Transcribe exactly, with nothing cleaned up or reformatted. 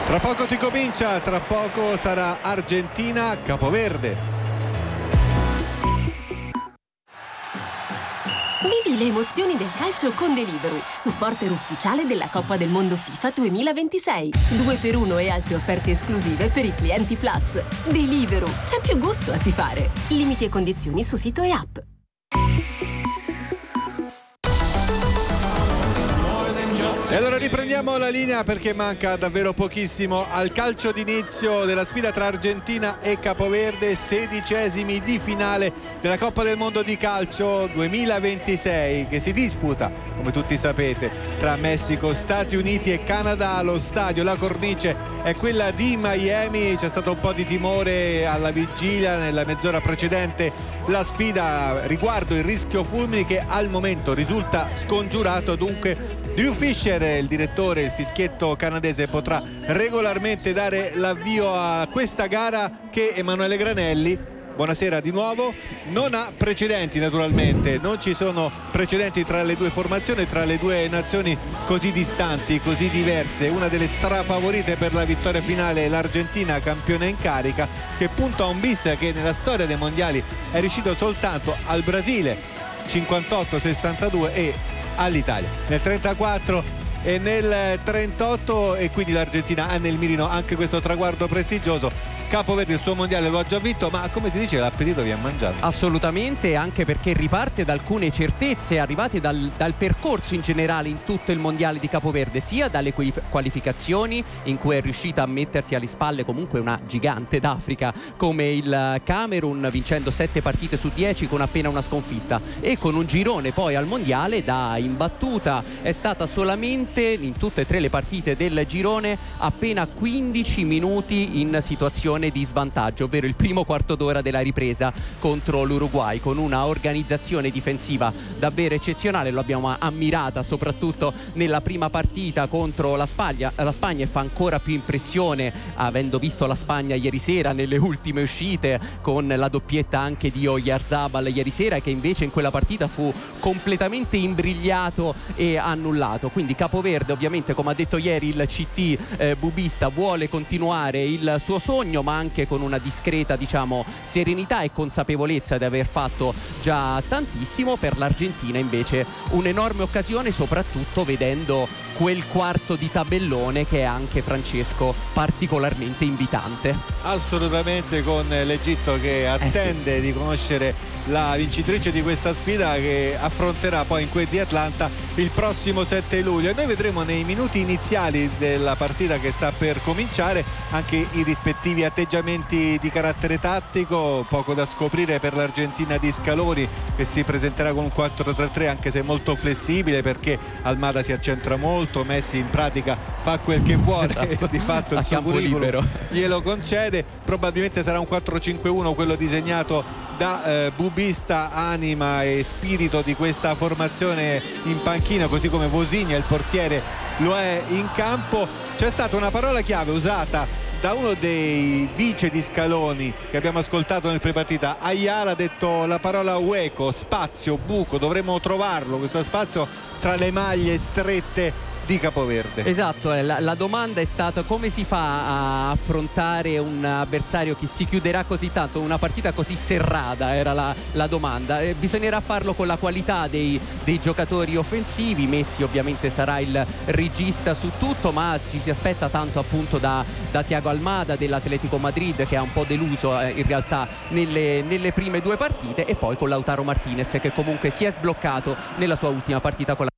Tra poco si comincia, tra poco sarà Argentina-Capoverde. Vivi le emozioni del calcio con Deliveroo, supporter ufficiale della Coppa del Mondo FIFA duemilaventisei. due per uno e altre offerte esclusive per i clienti Plus. Deliveroo, c'è più gusto a tifare. Limiti e condizioni su sito e app. E allora riprendiamo la linea perché manca davvero pochissimo al calcio d'inizio della sfida tra Argentina e Capoverde, sedicesimi di finale della Coppa del Mondo di calcio duemilaventisei, che si disputa, come tutti sapete, tra Messico, Stati Uniti e Canada. Allo stadio la cornice è quella di Miami. C'è stato un po' di timore alla vigilia, nella mezz'ora precedente la sfida, riguardo il rischio fulmini che al momento risulta scongiurato. Dunque Drew Fisher, il direttore, il fischietto canadese, potrà regolarmente dare l'avvio a questa gara che Emanuele Granelli, buonasera di nuovo, non ha precedenti naturalmente, non ci sono precedenti tra le due formazioni, tra le due nazioni così distanti, così diverse. Una delle strafavorite per la vittoria finale è l'Argentina, campione in carica, che punta a un bis che nella storia dei mondiali è riuscito soltanto al Brasile, cinquantotto sessantadue, e all'Italia nel trentaquattro e nel trentotto, e quindi l'Argentina ha nel mirino anche questo traguardo prestigioso. Capoverde il suo mondiale lo ha già vinto, ma come si dice, l'appetito vi ha mangiato. Assolutamente, anche perché riparte da alcune certezze arrivate dal, dal percorso in generale in tutto il mondiale di Capoverde, sia dalle qualificazioni in cui è riuscita a mettersi alle spalle comunque una gigante d'Africa come il Camerun, vincendo sette partite su dieci con appena una sconfitta, e con un girone poi al mondiale da imbattuta. È stata solamente in tutte e tre le partite del girone appena quindici minuti in situazione di svantaggio, ovvero il primo quarto d'ora della ripresa contro l'Uruguay, con una organizzazione difensiva davvero eccezionale. Lo abbiamo ammirata soprattutto nella prima partita contro la Spagna, la Spagna, e fa ancora più impressione avendo visto la Spagna ieri sera nelle ultime uscite, con la doppietta anche di Oyarzabal ieri sera, che invece in quella partita fu completamente imbrigliato e annullato. Quindi Capoverde, ovviamente, come ha detto ieri il C T eh, bubista, vuole continuare il suo sogno, ma anche con una discreta, diciamo, serenità e consapevolezza di aver fatto già tantissimo. Per l'Argentina invece un'enorme occasione, soprattutto vedendo quel quarto di tabellone che è anche, Francesco, particolarmente invitante. Assolutamente, con l'Egitto che attende eh sì. di conoscere la vincitrice di questa sfida, che affronterà poi in quel di Atlanta il prossimo sette luglio. E noi vedremo nei minuti iniziali della partita che sta per cominciare anche i rispettivi atteggiamenti di carattere tattico. Poco da scoprire per l'Argentina di Scaloni, che si presenterà con un quattro tre tre, anche se molto flessibile, perché Almada si accentra molto, Messi in pratica fa quel che vuole, esatto. Di fatto il suo curriculum glielo concede. Probabilmente sarà un quattro cinque uno quello disegnato da eh, bubista, anima e spirito di questa formazione in panchina, così come Vosinha, il portiere, lo è in campo. C'è stata una parola chiave usata da uno dei vice di Scaloni che abbiamo ascoltato nel prepartita. Ayala ha detto la parola hueco, spazio, buco, dovremmo trovarlo questo spazio tra le maglie strette di Capoverde. Esatto, la, la domanda è stata: come si fa a affrontare un avversario che si chiuderà così tanto, una partita così serrata, era la, la domanda. Eh, bisognerà farlo con la qualità dei, dei giocatori offensivi. Messi ovviamente sarà il regista su tutto, ma ci si aspetta tanto appunto da, da Thiago Almada dell'Atletico Madrid, che ha un po' deluso eh, in realtà nelle, nelle prime due partite, e poi con Lautaro Martinez, che comunque si è sbloccato nella sua ultima partita con la